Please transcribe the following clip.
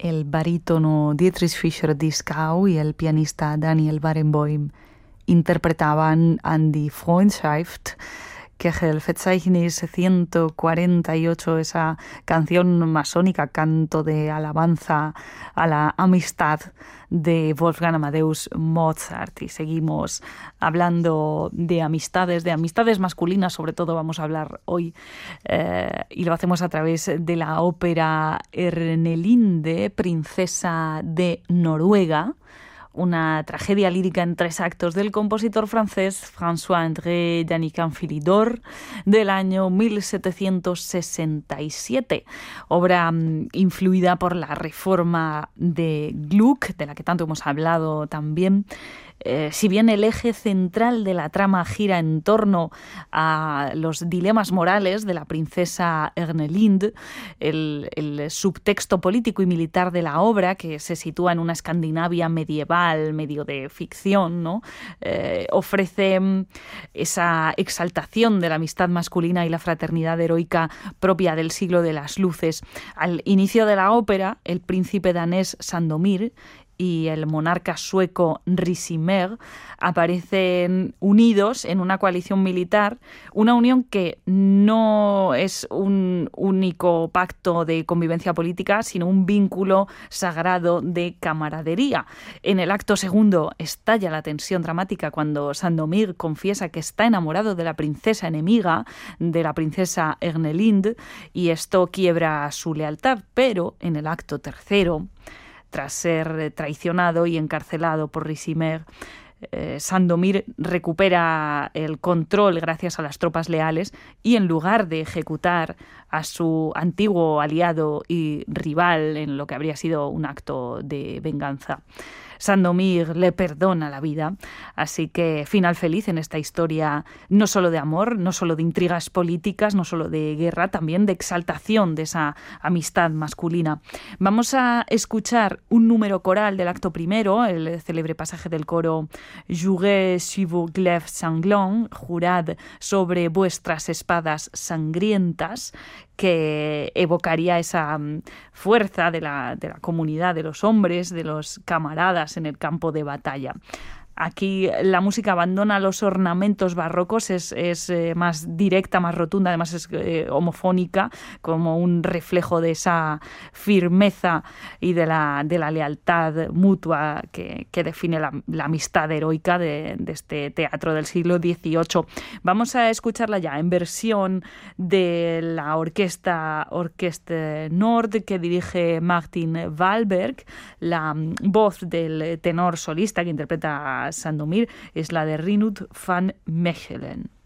el barítono Dietrich Fischer-Dieskau y el pianista Daniel Barenboim interpretaban An die Freundschaft, Köchelverzeichnis 148, esa canción masónica, canto de alabanza a la amistad de Wolfgang Amadeus Mozart. Y seguimos hablando de amistades masculinas, sobre todo vamos a hablar hoy, y lo hacemos a través de la ópera Ermelinde, princesa de Noruega, una tragedia lírica en 3 actos del compositor francés François-André Danican-Philidor del año 1767, obra influida por la reforma de Gluck, de la que tanto hemos hablado también. Si bien el eje central de la trama gira en torno a los dilemas morales de la princesa Ermelinde, el subtexto político y militar de la obra, que se sitúa en una Escandinavia medieval, medio de ficción, ¿no? Ofrece esa exaltación de la amistad masculina y la fraternidad heroica propia del siglo de las luces. Al inicio de la ópera, el príncipe danés Sandomir y el monarca sueco Ricimer aparecen unidos en una coalición militar, una unión que no es un único pacto de convivencia política, sino un vínculo sagrado de camaradería. En el acto segundo estalla la tensión dramática cuando Sandomir confiesa que está enamorado de la princesa enemiga, de la princesa Ermelinde, y esto quiebra su lealtad, pero en el acto tercero, tras ser traicionado y encarcelado por Ricimer, Sandomir recupera el control gracias a las tropas leales y, en lugar de ejecutar a su antiguo aliado y rival en lo que habría sido un acto de venganza, Sandomir le perdona la vida. Así que final feliz en esta historia, no solo de amor, no solo de intrigas políticas, no solo de guerra, también de exaltación de esa amistad masculina. Vamos a escuchar un número coral del acto primero, el célebre pasaje del coro Jurez sur vos glaives sanglants, jurad sobre vuestras espadas sangrientas, que evocaría esa fuerza de la comunidad, de los hombres, de los camaradas en el campo de batalla. Aquí la música abandona los ornamentos barrocos, es más directa, más rotunda, además es homofónica, como un reflejo de esa firmeza y de la lealtad mutua que define la amistad heroica de este teatro del siglo XVIII. Vamos a escucharla ya en versión de la Orquesta Nord, que dirige Martin Wahlberg. La voz del tenor solista que interpreta a Sandomir es la de Rinut van Mechelen.